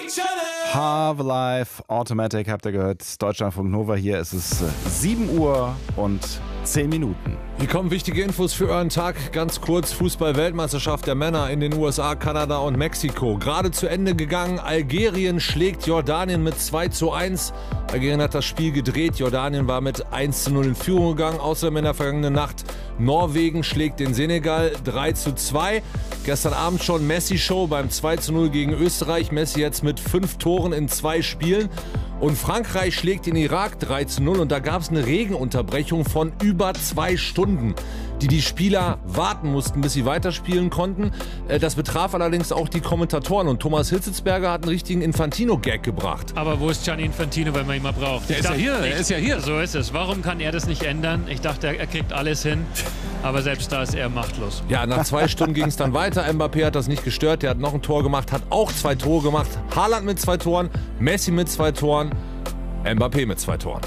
Have Life Automatic habt ihr gehört. Deutschlandfunk Nova, hier ist es 7 Uhr und 10 Minuten. Hier kommen wichtige Infos für euren Tag. Ganz kurz: Fußball-Weltmeisterschaft der Männer in den USA, Kanada und Mexiko. Gerade zu Ende gegangen. Algerien schlägt Jordanien mit 2:1. Algerien hat das Spiel gedreht. Jordanien war mit 1:0 in Führung gegangen. Außerdem in der vergangenen Nacht: Norwegen schlägt den Senegal 3:2. Gestern Abend schon Messi-Show beim 2:0 gegen Österreich. Messi jetzt mit 5 Toren in 2 Spielen. Und Frankreich schlägt den Irak 3:0. Und da gab es eine Regenunterbrechung von über 2 Stunden, die Spieler warten mussten, bis sie weiterspielen konnten. Das betraf allerdings auch die Kommentatoren. Und Thomas Hitzelsberger hat einen richtigen Infantino-Gag gebracht. Aber wo ist Gianni Infantino, wenn man ihn mal braucht? Er ist ja hier. So ist es. Warum kann er das nicht ändern? Ich dachte, er kriegt alles hin. Aber selbst da ist er machtlos. Ja, nach 2 Stunden ging es dann weiter. Mbappé hat das nicht gestört. Der hat noch ein Tor gemacht, hat auch 2 Tore gemacht. Haaland mit 2 Toren, Messi mit 2 Toren, Mbappé mit 2 Toren.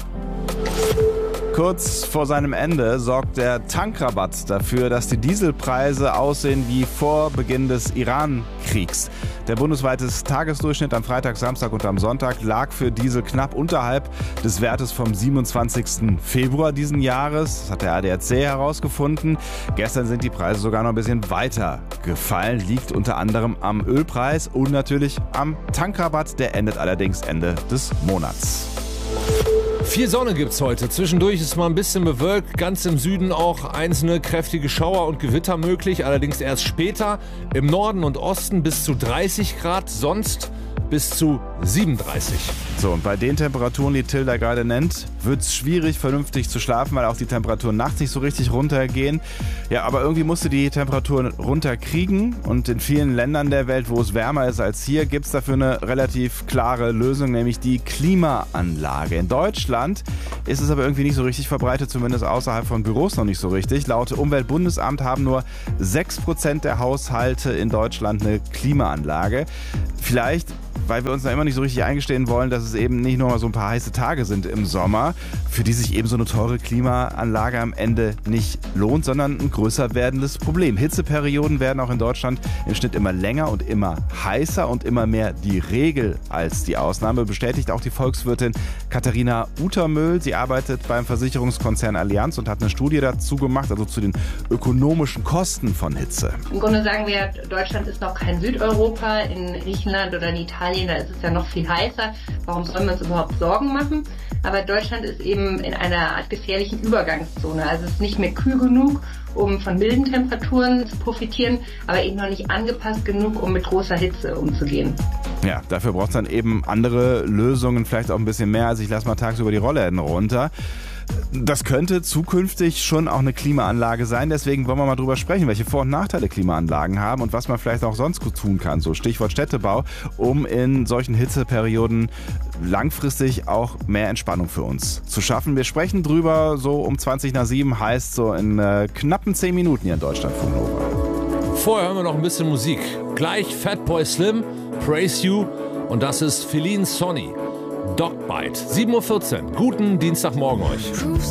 Kurz vor seinem Ende sorgt der Tankrabatt dafür, dass die Dieselpreise aussehen wie vor Beginn des Iran-Kriegs. Der bundesweite Tagesdurchschnitt am Freitag, Samstag und am Sonntag lag für Diesel knapp unterhalb des Wertes vom 27. Februar diesen Jahres. Das hat der ADAC herausgefunden. Gestern sind die Preise sogar noch ein bisschen weiter gefallen. Liegt unter anderem am Ölpreis und natürlich am Tankrabatt. Der endet allerdings Ende des Monats. Viel Sonne gibt's heute. Zwischendurch ist mal ein bisschen bewölkt. Ganz im Süden auch einzelne kräftige Schauer und Gewitter möglich. Allerdings erst später. Im Norden und Osten bis zu 30 Grad. Sonst bis zu 37. So, und bei den Temperaturen, die Tilda gerade nennt, wird es schwierig, vernünftig zu schlafen, weil auch die Temperaturen nachts nicht so richtig runtergehen. Ja, aber irgendwie musst du die Temperaturen runterkriegen. Und in vielen Ländern der Welt, wo es wärmer ist als hier, gibt es dafür eine relativ klare Lösung, nämlich die Klimaanlage. In Deutschland ist es aber irgendwie nicht so richtig verbreitet, zumindest außerhalb von Büros noch nicht so richtig. Laut Umweltbundesamt haben nur 6% der Haushalte in Deutschland eine Klimaanlage. Vielleicht, weil wir uns da immer nicht so richtig eingestehen wollen, dass es eben nicht nur mal so ein paar heiße Tage sind im Sommer, für die sich eben so eine teure Klimaanlage am Ende nicht lohnt, sondern ein größer werdendes Problem. Hitzeperioden werden auch in Deutschland im Schnitt immer länger und immer heißer und immer mehr die Regel als die Ausnahme, bestätigt auch die Volkswirtin Katharina Utermühl. Sie arbeitet beim Versicherungskonzern Allianz und hat eine Studie dazu gemacht, also zu den ökonomischen Kosten von Hitze. Im Grunde sagen wir, Deutschland ist noch kein Südeuropa. In Griechenland oder in Italien, da ist es ja noch viel heißer. Warum sollen wir uns überhaupt Sorgen machen? Aber Deutschland ist eben in einer Art gefährlichen Übergangszone. Also es ist nicht mehr kühl genug, um von milden Temperaturen zu profitieren, aber eben noch nicht angepasst genug, um mit großer Hitze umzugehen. Ja, dafür braucht es dann eben andere Lösungen, vielleicht auch ein bisschen mehr, als ich lasse mal tagsüber die Rollläden runter. Das könnte zukünftig schon auch eine Klimaanlage sein. Deswegen wollen wir mal drüber sprechen, welche Vor- und Nachteile Klimaanlagen haben und was man vielleicht auch sonst gut tun kann. So Stichwort Städtebau, um in solchen Hitzeperioden langfristig auch mehr Entspannung für uns zu schaffen. Wir sprechen drüber so um 7:20, heißt so in knappen 10 Minuten hier in Deutschlandfunk Nova. Vorher hören wir noch ein bisschen Musik. Gleich Fatboy Slim, Praise You, und das ist Feline Sonny, Dogbite. 7:14 Uhr. Guten Dienstagmorgen euch.